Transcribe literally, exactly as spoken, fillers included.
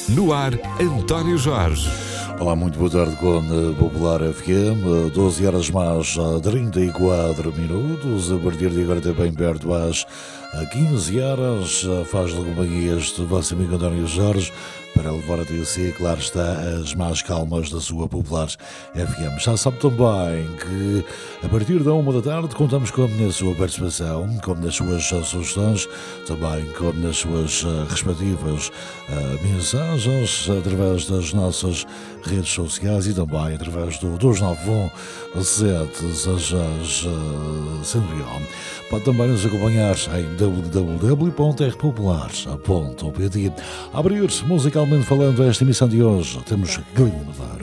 No ar, António Jorge. Olá, muito boa tarde com a Popular F M, doze horas mais trinta e quatro minutos, a partir de agora também perto às quinze horas, faz-lhe companhia este vosso amigo António Jorge, para levar a si, claro está, as mais calmas da sua Popular F M. Já sabe também que a partir da uma da tarde contamos com a sua participação, com as suas sugestões, também com as suas respectivas uh, mensagens, através das nossas redes sociais e também através do dois nove um sete seis seis cento e um. Pode também nos acompanhar em w w w ponto r popular ponto p t. A abrir, musicalmente falando, esta emissão de hoje, temos Glynn Navarro.